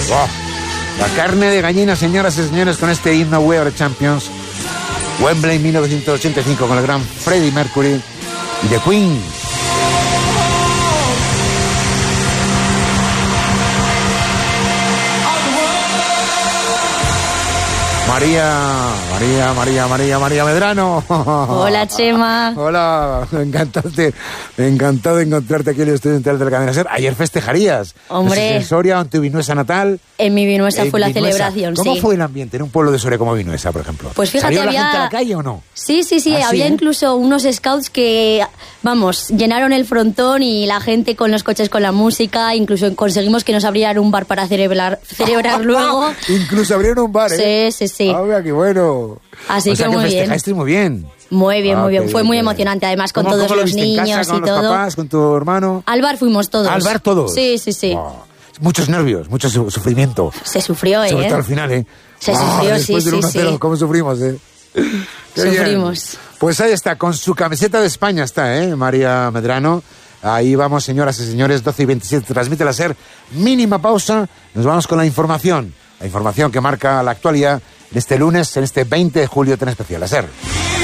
Wow. La carne de gallina, señoras y señores, con este himno We Are Champions. Wembley 1985 con el gran Freddie Mercury y The Queen. María Medrano. Hola, Chema. Hola, encantado de encontrarte aquí en el Estudio Central de la Cadena SER. Ayer festejarías. Hombre. En Soria, en tu Vinuesa natal. En mi Vinuesa fue la celebración, ¿Cómo sí. fue el ambiente en un pueblo de Soria como Vinuesa, por ejemplo? Pues fíjate, ¿Salió había... la gente a la calle o no? Sí, ¿Ah, había sí, incluso unos scouts que, vamos, llenaron el frontón y la gente con los coches con la música, incluso conseguimos que nos abrieran un bar para celebrar luego. Incluso abrieron un bar, ¿eh? Sí. Ah, mira, qué bueno. Así o sea, que muy bien. Festejaste muy bien. Muy bien. Fue muy bien. emocionante, además, con ¿Cómo todos lo los viste niños en casa, con y los todo. papás, con tu hermano? Al bar fuimos todos. ¿Al bar todos? Sí. Wow. Muchos nervios, mucho sufrimiento. Se sufrió, ¿eh? Sobre todo al final, ¿eh? Se sufrió, después del 1-0, ¿cómo sufrimos, eh? Sufrimos. Bien. Pues ahí está, con su camiseta de España está, María Medrano. Ahí vamos, señoras y señores, 12:27, transmite la SER. Mínima pausa, nos vamos con la información. La información que marca la actualidad de este lunes, en este 20 de julio tan especial, la SER.